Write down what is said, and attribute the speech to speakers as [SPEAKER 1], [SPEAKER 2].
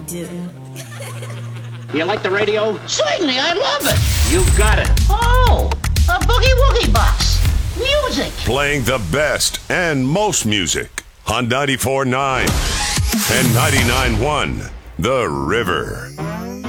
[SPEAKER 1] do.
[SPEAKER 2] You like the radio?
[SPEAKER 3] Certainly, I love it.
[SPEAKER 2] You got it.
[SPEAKER 3] Oh, a boogie woogie box. Music.
[SPEAKER 4] Playing the best and most music on 94.9 and 99.1 The River.